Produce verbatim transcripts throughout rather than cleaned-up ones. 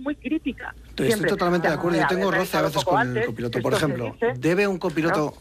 muy crítica. Estoy, Siempre, estoy totalmente de acuerdo. Yo tengo roce a veces con antes, el copiloto. Por ejemplo, dice, ¿debe un copiloto ¿no?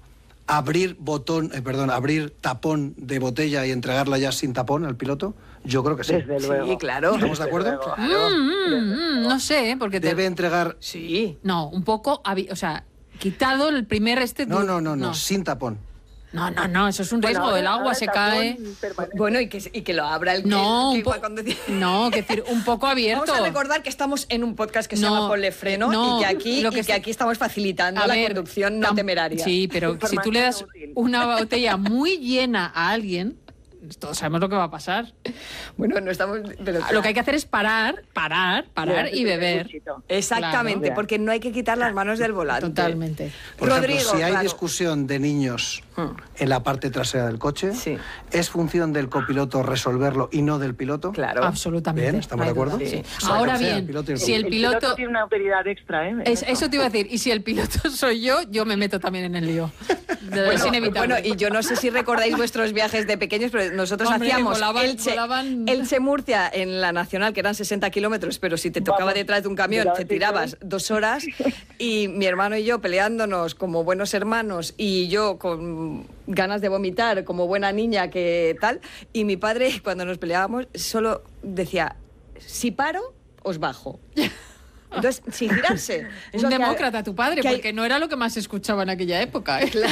abrir botón, eh, perdón, abrir tapón de botella y entregarla ya sin tapón al piloto? Yo creo que sí. Desde luego. Sí, claro. ¿Estamos de acuerdo? Luego, Mm, claro. mm, mm, no sé, porque te... Debe entregar... Sí. No, un poco, habi- o sea, quitado el primer este... No, du- no, no, no, sin tapón. No, no, no, eso es un Bueno, riesgo, ahora- el agua ahora se el tapón cae... permanece. Bueno, y que, y que lo abra el que- No, que un po- igual cuando- no, que decir, un poco abierto. Vamos a recordar que estamos en un podcast que se No, llama Ponle Freno no, y que aquí, lo que y que está- aquí estamos facilitando A la ver, conducción no tam- temeraria. Sí, pero si tú le das Información útil. una botella muy llena a alguien, todos sabemos lo que va a pasar. Bueno, no estamos... Pero Lo que hay que hacer es parar, parar, parar y beber. Exactamente, Claro. porque no hay que quitar las manos del volante. Totalmente. Por Rodrigo, ejemplo, si hay claro. discusión de niños Hmm. en la parte trasera del coche, Sí. ¿es función del copiloto resolverlo y no del piloto? Claro. Absolutamente. Bien, ¿estamos no hay de acuerdo? duda. Sí. Sea Ahora quien sea, bien, el piloto y el si el El piloto... piloto tiene una autoridad extra, ¿eh? En Es- eso. eso te iba a decir, y si el piloto soy yo, yo me meto también en el lío. De- es Bueno, inevitable. bueno, y yo no sé si recordáis vuestros viajes de pequeños, pero nosotros Hombre, hacíamos volaban- Elche, volaban- Elche-Murcia en la Nacional, que eran sesenta kilómetros, pero si te tocaba Vamos, detrás de un camión mira, te sí, tirabas sí. dos horas, y mi hermano y yo peleándonos como buenos hermanos, y yo con ganas de vomitar como buena niña que tal, y mi padre cuando nos peleábamos solo decía, si paro, os bajo. Entonces, sin girarse. Eso Un que- demócrata tu padre, que hay- porque no era lo que más se escuchaba en aquella época. ¿eh?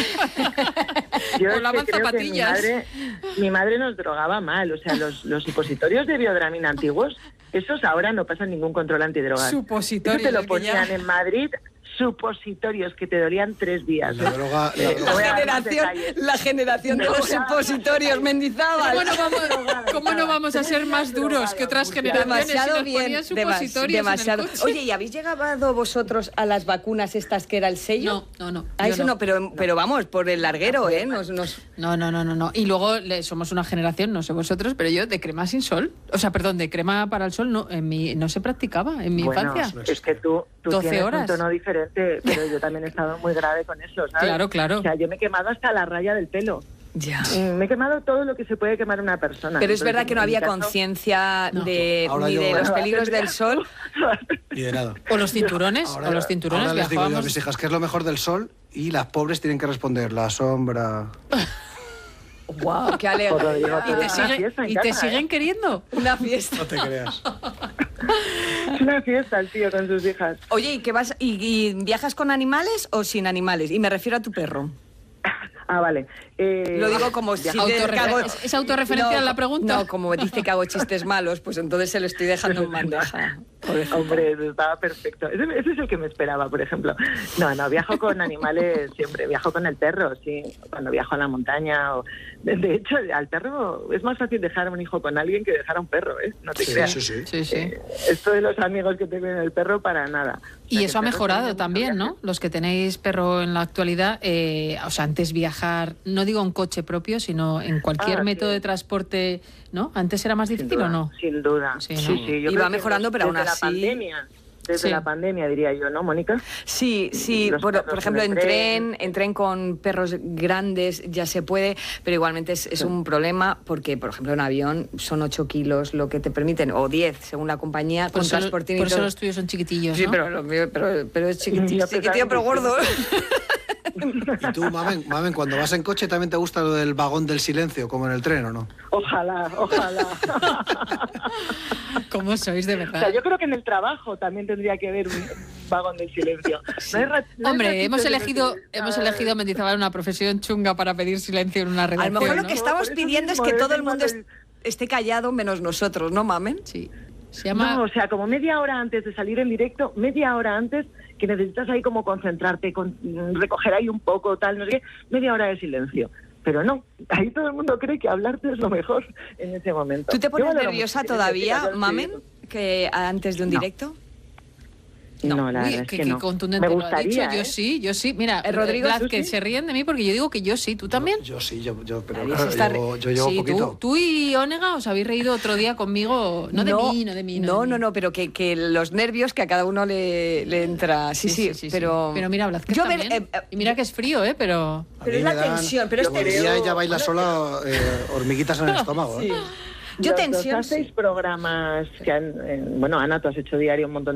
Yo es Volaban que creo que mi zapatillas. madre, mi madre nos drogaba mal. O sea, los, los supositorios de biodramina antiguos, esos ahora no pasan ningún control antidrogas. Supositorios, Eso te lo que ya- ponían en Madrid, supositorios que te dolían tres días. La droga... la Eh, droga- voy La a dar más generación, detalles. la generación de No, los ya. supositorios, Mendizábal. ¿Cómo no, vamos, ¿Cómo no vamos a ser más duros que otras generaciones si Demasiado nos bien, ponían demas- supositorios demasiado. en el coche? Oye, ¿y habéis llegado vosotros a las vacunas estas que era el sello? No, no, no. A yo eso no, pero, pero vamos, por el larguero, ¿eh? Nos, nos... No, no, no, no, no. Y luego le- somos una generación, no sé vosotros, pero yo de crema sin sol, o sea, perdón, de crema para el sol no, en mi, no se practicaba en mi Bueno, infancia. es que tú, tú doce tienes horas. un tono diferente, pero yo también he estado muy grave con eso, ¿sabes? Claro, claro. O sea, yo me he quemado hasta la raya del pelo. Ya. Mm, Me he quemado todo lo que se puede quemar una persona. Pero es Entonces, verdad que no en mi había caso- conciencia No. de, Ahora ni yo- de los Bueno, peligros del sol. Y de nada. O los cinturones, Ahora, o los cinturones ahora les digo yo a viajábamos. mis hijas que es lo mejor del sol y las pobres tienen que responder la sombra. ¡Guau! ¡Qué Por Rodrigo, alegría! ¿Y te, Una sigue- fiesta en y te casa, siguen ¿eh? queriendo? Una fiesta. No te creas. Es una fiesta el tío con sus hijas. Oye, ¿y, qué vas, y, y viajas con animales o sin animales? Y me refiero a tu perro. Ah, vale. Eh, Lo digo como si Autorrefer- que hago- ¿Es- es autorreferencial la pregunta? No, como dice que hago chistes malos, pues entonces se lo estoy dejando en bandeja. Hombre, estaba perfecto. Ese, ese es el que me esperaba, por ejemplo. No, no, viajo con animales siempre. Viajo con el perro, sí. Cuando viajo a la montaña. O... De, de hecho, al perro es más fácil dejar a un hijo con alguien que dejar a un perro, ¿eh? No te Sí, creas. sí, sí. Sí, sí. Eh, esto de los amigos que tengo en el perro, para nada. O sea, Y que eso ha el perro mejorado tiene mucho también, viaje. ¿no? Los que tenéis perro en la actualidad, eh, o sea, antes viajar, no digo en coche propio, sino en cualquier Ah, método sí. de transporte, ¿no? ¿Antes era más Sin difícil duda, o no? Sin duda. Sí, Sí, ¿no? sí. Yo Y creo va que mejorando, pero desde aún la así- pandemia, desde Sí. la pandemia, diría yo, ¿no, Mónica? Sí, sí, Los por, perros por ejemplo, en en el tren, tren. en tren con perros grandes ya se puede, pero igualmente es, es un problema porque, por ejemplo, en avión son ocho kilos lo que te permiten, o diez, según la compañía, Por con eso, transportín y por eso todo. los tuyos son chiquitillos, Sí, ¿no? pero, lo mío- pero, pero es chiquitillo, Yo chiquitillo pensaba pero que- gordo. ¿Y tú, Mamen, Mamen, cuando vas en coche también te gusta lo del vagón del silencio, como en el tren, o no? Ojalá, ojalá. ¿Cómo sois, de O verdad? sea, yo creo que en el trabajo también tendría que haber un vagón del silencio. No hay ra- no hay Hombre, ratitos hemos en los elegido, que- hemos Ay, elegido Mendizábal una profesión chunga para pedir silencio en una A redacción, lo mejor lo ¿no? que estamos Por eso pidiendo es mismo, que de todo vez el en mundo cuando- est- esté callado menos nosotros, ¿no, mamen? Sí. Se llama... No, o sea, como media hora antes de salir en directo, media hora antes, que necesitas ahí como concentrarte, con, recoger ahí un poco, tal, no sé qué, media hora de silencio. Pero no, ahí todo el mundo cree que hablarte es lo mejor en ese momento. ¿Tú te Yo pones valoro nerviosa mucho que todavía, yo sí- mamen, que antes de un No. directo? No, la Uy, verdad es qué, que qué no. contundente Me lo ha dicho. gustaría, Yo ¿eh? sí, yo sí. Mira, Eh, Rodrigo, Blas, ¿tú que sí? se ríen de mí porque yo digo que yo sí. ¿Tú también? Yo sí, yo, yo pero Nadie claro, se está llevo- yo llevo sí, poquito. tú, tú y Onega os habéis reído otro día conmigo. No de mí, no de mí. No, de mí. no, no, pero que, que los nervios que a cada uno le, le entra. Sí, sí, pero... Pero mira, Blázquez Yo también. ver- eh, eh, y mira que es frío, ¿eh? Pero... A pero mí es me la dan- tensión, pero es como tensión. día ella baila sola, eh, hormiguitas en el estómago. ¿eh? Yo Los dos tensión, hacéis sí. programas que han, eh, bueno, Ana, tú has hecho diario un montón